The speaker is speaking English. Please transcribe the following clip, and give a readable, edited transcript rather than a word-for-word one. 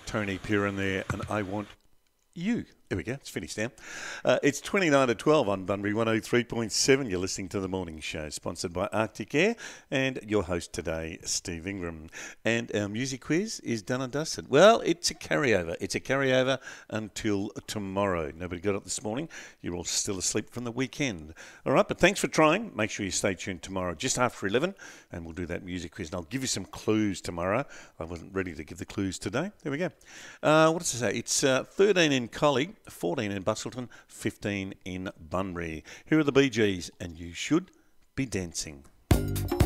Tony Piran there, and I Want You. There we go. It's finished now. It's 29 to 12 on Bunbury 103.7. You're listening to The Morning Show, sponsored by Arctic Air, and your host today, Steve Ingram. And our music quiz is done and dusted. Well, it's a carryover. It's a carryover until tomorrow. Nobody got it this morning. You're all still asleep from the weekend. All right, but thanks for trying. Make sure you stay tuned tomorrow, just after 11, and we'll do that music quiz. And I'll give you some clues tomorrow. I wasn't ready to give the clues today. There we go. What does it say? It's 13 in Collie, 14 in Bustleton, 15 in Bunbury. Here are the Bee Gees, and you should be dancing.